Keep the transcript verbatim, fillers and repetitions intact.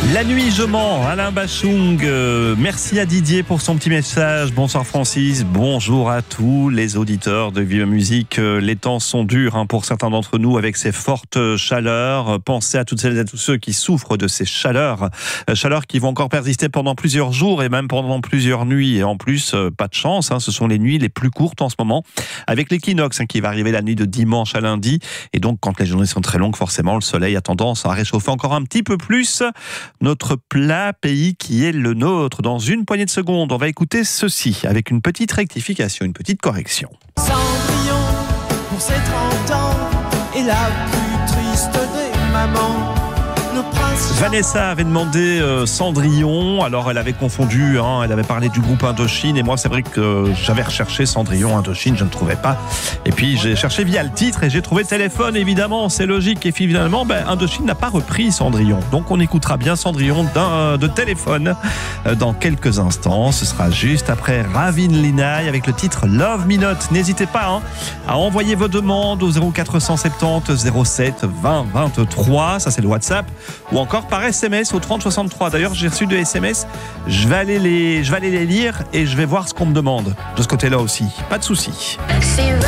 La nuit, je mens, Alain Bachung. Euh, merci à Didier pour son petit message. Bonsoir Francis, bonjour à tous les auditeurs de Vive Musique. Euh, les temps sont durs hein, pour certains d'entre nous avec ces fortes chaleurs. Pensez à toutes celles et à tous ceux qui souffrent de ces chaleurs. Euh, chaleurs qui vont encore persister pendant plusieurs jours et même pendant plusieurs nuits. Et en plus, euh, pas de chance, hein, ce sont les nuits les plus courtes en ce moment. Avec l'équinoxe hein, qui va arriver la nuit de dimanche à lundi. Et donc, quand les journées sont très longues, forcément, le soleil a tendance à réchauffer encore un petit peu plus notre plat pays qui est le nôtre. Dans une poignée de secondes, on va écouter ceci avec une petite rectification, une petite correction. Cendrillon, pour ses trente ans, est la plus triste des mamans. Nos princes... Vanessa avait demandé euh, Cendrillon, alors elle avait confondu, hein, elle avait parlé du groupe Indochine, et moi c'est vrai que j'avais recherché Cendrillon, Indochine, je ne trouvais pas. Et puis j'ai cherché via le titre et j'ai trouvé Téléphone, évidemment, c'est logique. Et finalement, ben, Indochine n'a pas repris Cendrillon. Donc on écoutera bien Cendrillon d'un, de Téléphone euh, dans quelques instants. Ce sera juste après Ravin Linaï avec le titre Love Me Not. N'hésitez pas hein, à envoyer vos demandes au zéro quatre cent soixante-dix zéro sept vingt vingt-trois, ça c'est le WhatsApp, ou encore par S M S au trente soixante-trois. D'ailleurs, j'ai reçu des S M S, je vais aller les, je vais aller les lire et je vais voir ce qu'on me demande de ce côté-là aussi. Pas de souci.